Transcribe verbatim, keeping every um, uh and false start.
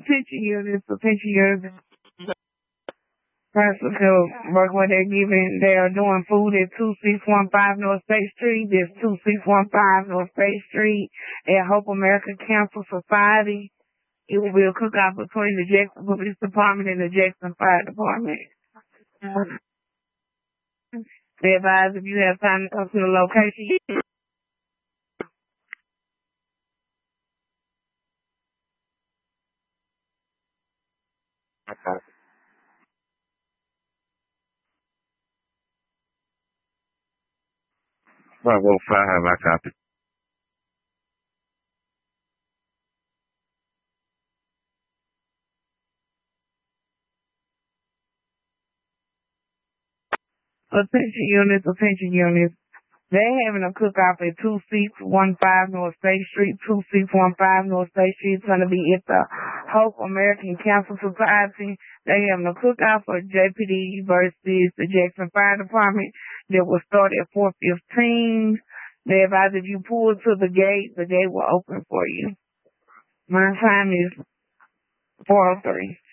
pension units, the pension units, hospital work where they're giving, they are doing food at two six one five North State Street. There's two six one five North State Street at Hope American Cancer Society. It will be a cookout between the Jackson Police Department and the Jackson Fire Department. They advise if you have time to come to the location. Okay. five oh five, I copy. Attention units, attention units. They're having a cook-off at two six one five North State Street, two six one five North State Street. It's going to be at the Hope American Cancer Society. They're having a cook-off for J P D versus the Jackson Fire Department that will start at four fifteen. They advise if you pull to the gate, the gate will open for you. My time is four oh three.